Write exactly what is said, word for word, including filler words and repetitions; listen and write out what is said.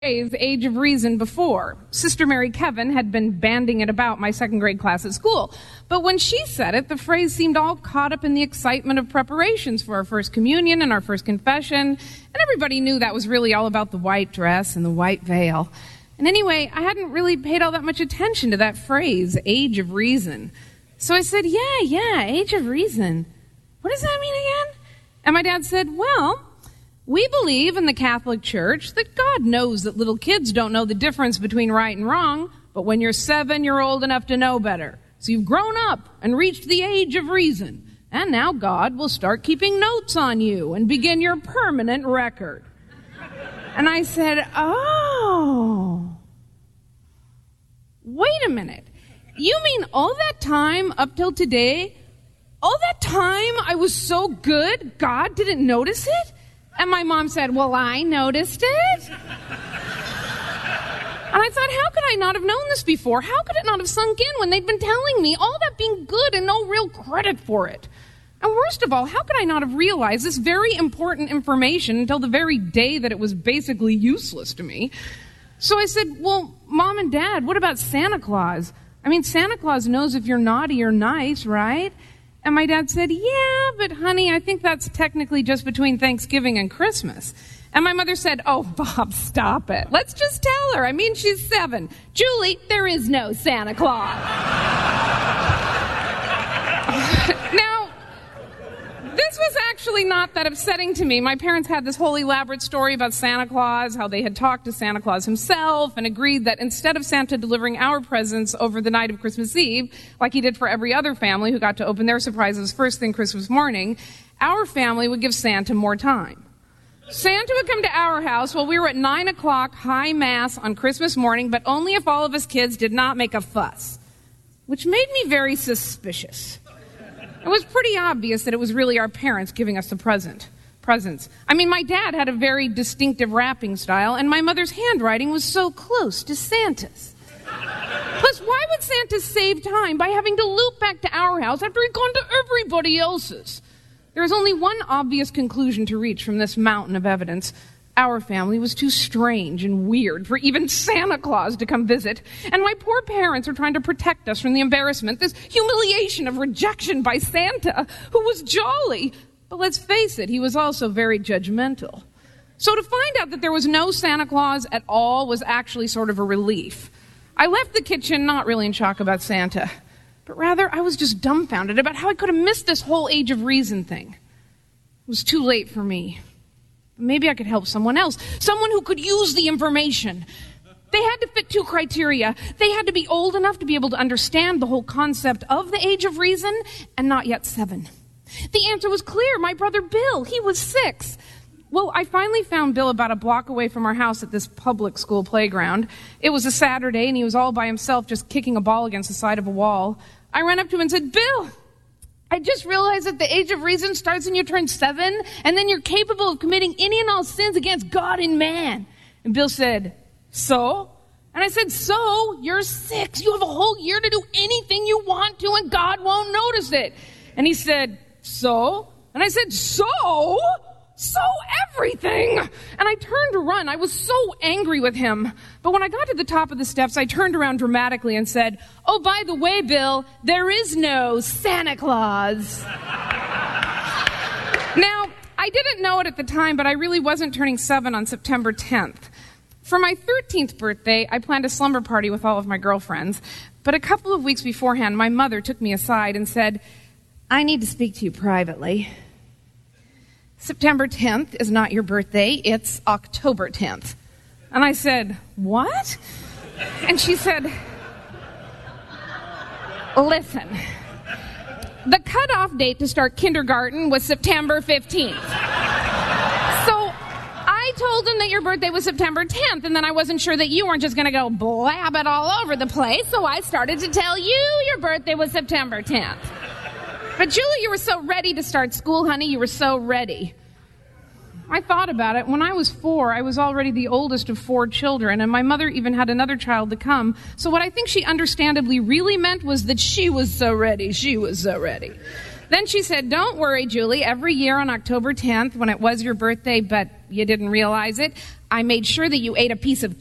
phrase age of reason before. Sister Mary Kevin had been banding it about my second grade class at school. But when she said it, the phrase seemed all caught up in the excitement of preparations for our first communion and our first confession. And everybody knew that was really all about the white dress and the white veil. And anyway, I hadn't really paid all that much attention to that phrase, age of reason. So I said, yeah, yeah, age of reason. What does that mean again? And my dad said, well, we believe in the Catholic Church that God knows that little kids don't know the difference between right and wrong, but when you're seven, you're old enough to know better. So you've grown up and reached the age of reason. And now God will start keeping notes on you and begin your permanent record. And I said, oh, wait a minute. You mean all that time up till today, all that time I was so good, God didn't notice it? And my mom said, well, I noticed it. And I thought, how could I not have known this before? How could it not have sunk in when they'd been telling me all that being good and no real credit for it? And worst of all, how could I not have realized this very important information until the very day that it was basically useless to me? So I said, well, Mom and Dad, what about Santa Claus? I mean, Santa Claus knows if you're naughty or nice, right? And my dad said, yeah, but honey, I think that's technically just between Thanksgiving and Christmas. And my mother said, oh, Bob, stop it. Let's just tell her. I mean, she's seven. Julie, there is no Santa Claus. Now, this was actually not that upsetting to me. My parents had this whole elaborate story about Santa Claus, how they had talked to Santa Claus himself and agreed that instead of Santa delivering our presents over the night of Christmas Eve, like he did for every other family who got to open their surprises first thing Christmas morning, our family would give Santa more time. Santa would come to our house while we were at nine o'clock high mass on Christmas morning, but only if all of us kids did not make a fuss, which made me very suspicious. It was pretty obvious that it was really our parents giving us the present, presents. I mean, my dad had a very distinctive wrapping style, and my mother's handwriting was so close to Santa's. Plus, why would Santa save time by having to loop back to our house after he'd gone to everybody else's? There is only one obvious conclusion to reach from this mountain of evidence. Our family was too strange and weird for even Santa Claus to come visit, and my poor parents were trying to protect us from the embarrassment, this humiliation of rejection by Santa, who was jolly. But let's face it, he was also very judgmental. So to find out that there was no Santa Claus at all was actually sort of a relief. I left the kitchen not really in shock about Santa, but rather I was just dumbfounded about how I could have missed this whole age of reason thing. It was too late for me. Maybe I could help someone else, someone who could use the information. They had to fit two criteria. They had to be old enough to be able to understand the whole concept of the age of reason and not yet seven. The answer was clear. My brother Bill, he was six. Well, I finally found Bill about a block away from our house at this public school playground. It was a Saturday, and he was all by himself just kicking a ball against the side of a wall. I ran up to him and said, Bill, I just realized that the age of reason starts when you turn seven, and then you're capable of committing any and all sins against God and man. And Bill said, so? And I said, so? You're six. You have a whole year to do anything you want to, and God won't notice it. And he said, so? And I said, so? So everything. And I turned to run. I was so angry with him. But when I got to the top of the steps, I turned around dramatically and said, oh, by the way, Bill, there is no Santa Claus. Now, I didn't know it at the time, but I really wasn't turning seven on September tenth. For my thirteenth birthday, I planned a slumber party with all of my girlfriends. But a couple of weeks beforehand, my mother took me aside and said, I need to speak to you privately. September tenth is not your birthday, it's October tenth. And I said, what? And she said, listen, the cutoff date to start kindergarten was September fifteenth. So I told him that your birthday was September tenth, and then I wasn't sure that you weren't just going to go blab it all over the place, so I started to tell you your birthday was September tenth. But Julie, you were so ready to start school, honey. You were so ready. I thought about it. When I was four, I was already the oldest of four children, and my mother even had another child to come. So what I think she understandably really meant was that she was so ready. She was so ready. Then she said, don't worry, Julie. Every year on October tenth, when it was your birthday, but you didn't realize it, I made sure that you ate a piece of